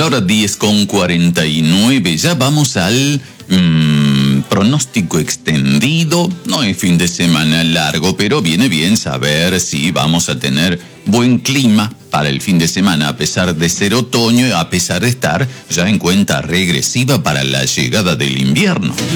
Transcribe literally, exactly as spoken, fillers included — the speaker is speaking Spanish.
hora diez con cuarenta y nueve. Ya vamos al mmm, pronóstico extendido. No es fin de semana largo, pero viene bien saber si vamos a tener buen clima para el fin de semana, a pesar de ser otoño y a pesar de estar ya en cuenta regresiva para la llegada del invierno.